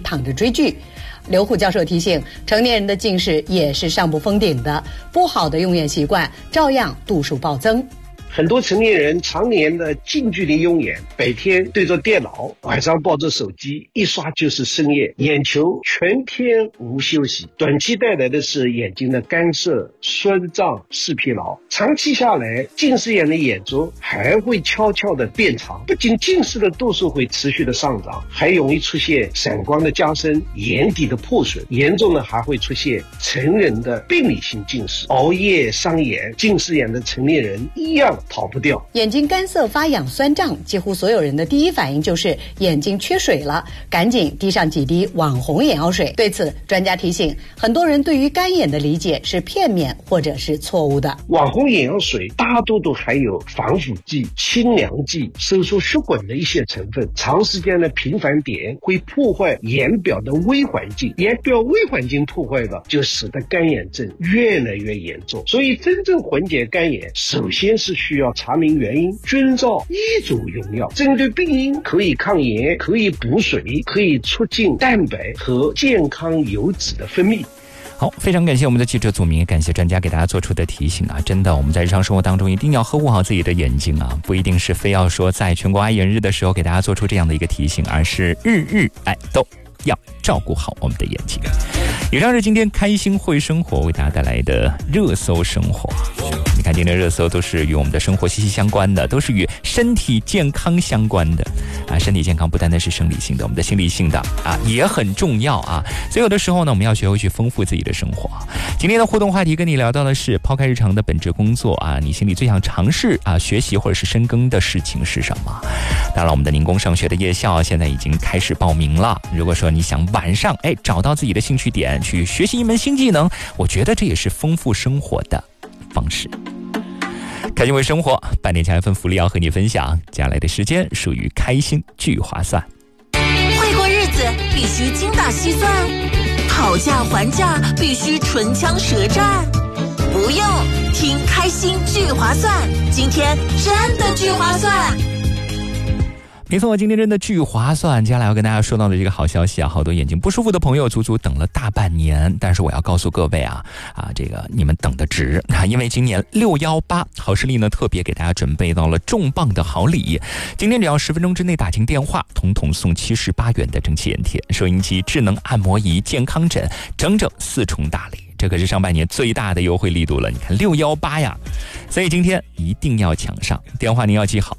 躺着追剧。刘虎教授提醒，成年人的近视也是上不封顶的，不好的用眼习惯照样度数暴增。 很多成年人常年的近距离用眼，白天对着电脑，晚上抱着手机，一刷就是深夜，眼球全天无休息。短期带来的是眼睛的干涩、酸胀、视疲劳，长期下来，近视眼的眼周还会悄悄的变长。不仅近视的度数会持续的上涨，还容易出现散光的加深、眼底的破损，严重的还会出现成人的病理性近视。熬夜伤眼，近视眼的成年人一样逃不掉。 眼睛干涩发痒酸胀，几乎所有人的第一反应就是眼睛缺水了，赶紧滴上几滴网红眼药水。对此，专家提醒，很多人对于干眼的理解是片面或者是错误的。 网红眼药水大多都含有防腐剂、清凉剂、收缩血管的一些成分，长时间的频繁点会破坏眼表的微环境，眼表微环境破坏了，就使得干眼症越来越严重。所以真正缓解干眼，首先是需要查明原因，遵照医嘱用药。针对病因，可以抗炎，可以补水，可以促进蛋白和健康油脂的分泌。 好，非常感谢我们的记者祖明，感谢专家给大家做出的提醒啊！真的，我们在日常生活当中一定要呵护好自己的眼睛啊，不一定是非要说在全国爱眼日的时候给大家做出这样的一个提醒，而是日日都要照顾好我们的眼睛。以上是今天开心会生活为大家带来的热搜生活。你看今天的热搜都是与我们的生活息息相关的，都是与身体健康相关的啊。身体健康不单单是生理性的，我们的心理性的啊也很重要啊。所以有的时候呢，我们要学会去丰富自己的生活。今天的互动话题跟你聊到的是，抛开日常的本职工作啊，你心里最想尝试啊学习或者是深耕的事情是什么？当然，我们的宁工上学的夜校现在已经开始报名了。如果说你想晚上找到自己的兴趣点，去学习一门新技能，我觉得这也是丰富生活的方式。开心为生活，半年前一份福利要和你分享，接下来的时间属于开心聚划算。 会过日子必须精打细算，讨价还价必须唇枪舌战，不用听开心聚划算，今天真的聚划算。 没错，今天真的巨划算。接下来要跟大家说到的这个好消息啊，好多眼睛不舒服的朋友足足等了大半年，但是我要告诉各位这个你们等的值啊，因为今年618好视力呢特别给大家准备到了重磅的好礼。今天只要10分钟之内打进电话，统统送78元的蒸汽眼贴、收音机、智能按摩仪、健康枕，整整4重大礼。这可是上半年最大的优惠力度了，你看618呀，所以今天一定要抢上。电话您要记好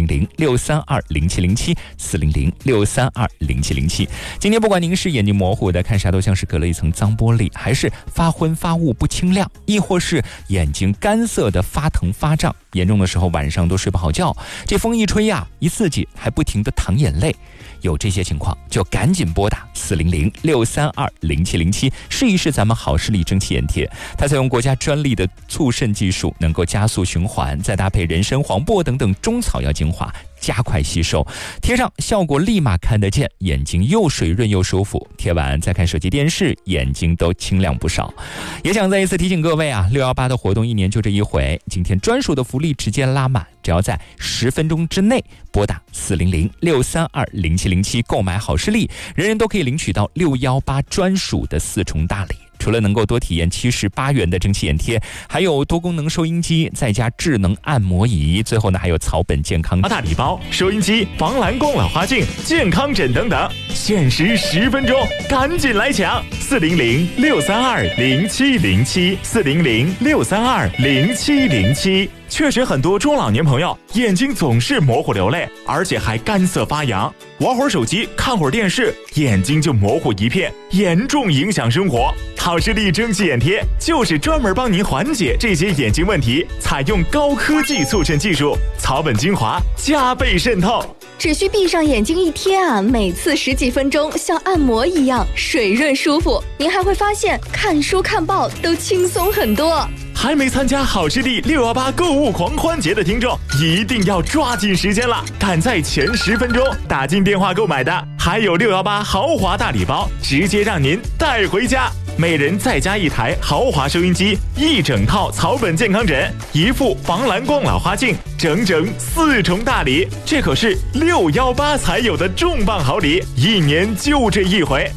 ，400-632-0707，400-632-0707。今天不管您是眼睛模糊的，看啥都像是隔了一层脏玻璃，还是发昏发雾不清亮，亦或是眼睛干涩的发疼发胀，严重的时候晚上都睡不好觉，这风一吹呀，一刺激还不停地淌眼泪，有这些情况就赶紧拨打400-632-0707，试一试咱们好视力蒸汽眼贴。它采用国家专利的促渗技术，能够加速循环，再搭配人参、黄柏等等中草药精华，加快吸收，贴上效果立马看得见，眼睛又水润又舒服，贴完再看手机电视，眼睛都清亮不少。也想再一次提醒各位啊，618的活动一年就这一回，今天专属的福利直接拉满，只要在10分钟之内拨打400-632-0707购买好视力，人人都可以领取到618专属的4重大礼。除了能够多体验78元的蒸汽眼贴，还有多功能收音机，再加智能按摩仪，最后呢还有草本健康大礼包、收音机、防蓝光老花镜、健康枕等等，限时10分钟，赶紧来抢！400-632-0707，400-632-0707。确实很多中老年朋友眼睛总是模糊流泪，而且还干涩发痒，玩会儿手机看会儿电视，眼睛就模糊一片，严重影响生活。好视力蒸汽眼贴就是专门帮您缓解这些眼睛问题，采用高科技促渗技术，草本精华加倍渗透， 只需闭上眼睛一贴啊，每次10几分钟，像按摩一样水润舒服，您还会发现看书看报都轻松很多。 还没参加好视力618购物狂欢节的听众，一定要抓紧时间了，赶在前10分钟打进电话购买的，还有618豪华大礼包，直接让您带回家。每人再加1台豪华收音机，一整套草本健康枕，一副防蓝光老花镜，整整4重大礼，这可是618才有的重磅好礼，一年就这一回。